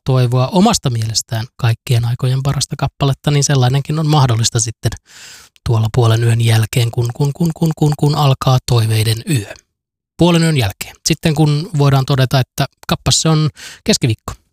toivoa omasta mielestään kaikkien aikojen parasta kappaletta, niin sellainenkin on mahdollista sitten tuolla puolen yön jälkeen, kun alkaa toiveiden yö. Puolen yön jälkeen. Sitten kun voidaan todeta, että kappas se on keskiviikko.